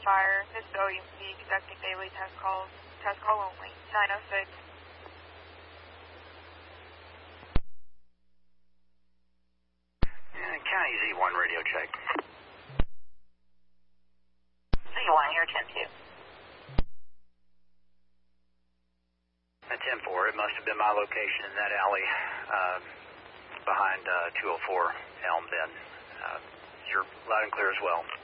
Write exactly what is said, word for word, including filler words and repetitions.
fire. This is O U M C conducting daily test calls. Test call only. nine oh six. Yeah, County Z one radio check. Z one here, ten two. At ten four, it must have been my location in that alley uh, behind uh, two oh four Elm Bend. Uh, you're loud and clear as well.